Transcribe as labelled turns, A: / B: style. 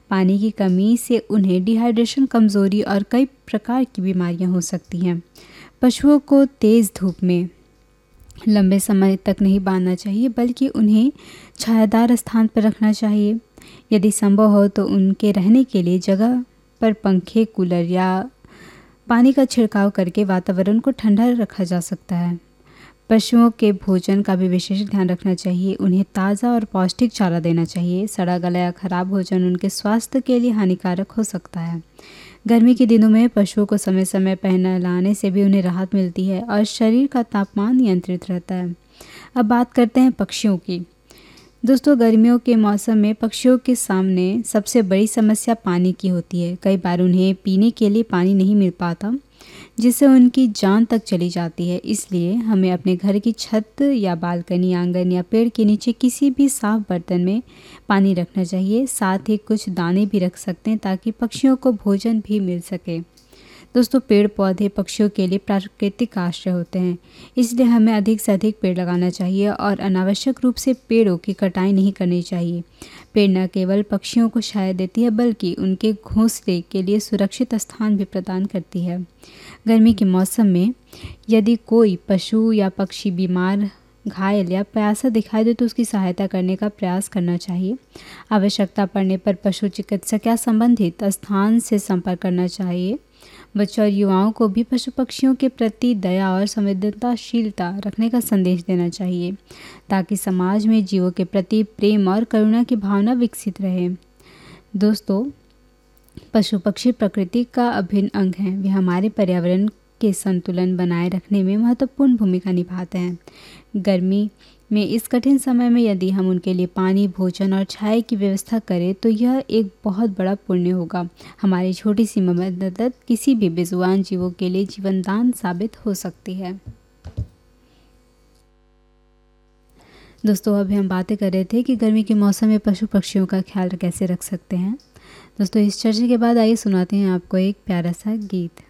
A: पानी की कमी से उन्हें डिहाइड्रेशन, कमज़ोरी और कई प्रकार की बीमारियां हो सकती हैं। पशुओं को तेज़ धूप में लंबे समय तक नहीं बांधना चाहिए, बल्कि उन्हें छायादार स्थान पर रखना चाहिए। यदि संभव हो तो उनके रहने के लिए जगह पर पंखे, कूलर या पानी का छिड़काव करके वातावरण को ठंडा रखा जा सकता है। पशुओं के भोजन का भी विशेष ध्यान रखना चाहिए। उन्हें ताज़ा और पौष्टिक चारा देना चाहिए। सड़ा गला या खराब भोजन उनके स्वास्थ्य के लिए हानिकारक हो सकता है। गर्मी के दिनों में पशुओं को समय समय पर नहलाने से भी उन्हें राहत मिलती है और शरीर का तापमान नियंत्रित रहता है। अब बात करते हैं पक्षियों की। दोस्तों, गर्मियों के मौसम में पक्षियों के सामने सबसे बड़ी समस्या पानी की होती है। कई बार उन्हें पीने के लिए पानी नहीं मिल पाता, जिससे उनकी जान तक चली जाती है। इसलिए हमें अपने घर की छत या बालकनी, आंगन या पेड़ के नीचे किसी भी साफ बर्तन में पानी रखना चाहिए। साथ ही कुछ दाने भी रख सकते हैं ताकि पक्षियों को भोजन भी मिल सके। दोस्तों, पेड़ पौधे पक्षियों के लिए प्राकृतिक आश्रय होते हैं, इसलिए हमें अधिक से अधिक पेड़ लगाना चाहिए और अनावश्यक रूप से पेड़ों की कटाई नहीं करनी चाहिए। पेड़ न केवल पक्षियों को छाया देती है, बल्कि उनके घोंसले के लिए सुरक्षित स्थान भी प्रदान करती है। गर्मी के मौसम में यदि कोई पशु या पक्षी बीमार, घायल या प्यासा दिखाई दे तो उसकी सहायता करने का प्रयास करना चाहिए। आवश्यकता पड़ने पर पशु चिकित्सक या संबंधित स्थान से संपर्क करना चाहिए। बच्चों और युवाओं को भी पशु पक्षियों के प्रति दया और संवेदनशीलता रखने का संदेश देना चाहिए, ताकि समाज में जीवों के प्रति प्रेम और करुणा की भावना विकसित रहे। दोस्तों, पशु पक्षी प्रकृति का अभिन्न अंग हैं। वे हमारे पर्यावरण के संतुलन बनाए रखने में महत्वपूर्ण भूमिका निभाते हैं। गर्मी में इस कठिन समय में यदि हम उनके लिए पानी, भोजन और छाया की व्यवस्था करें तो यह एक बहुत बड़ा पुण्य होगा। हमारी छोटी सी मदद किसी भी बेजुबान जीवों के लिए जीवनदान साबित हो सकती है। दोस्तों, अभी हम बातें कर रहे थे कि गर्मी के मौसम में पशु पक्षियों का ख्याल कैसे रख सकते हैं। दोस्तों, इस चर्चा के बाद आइए सुनाते हैं आपको एक प्यारा सा गीत।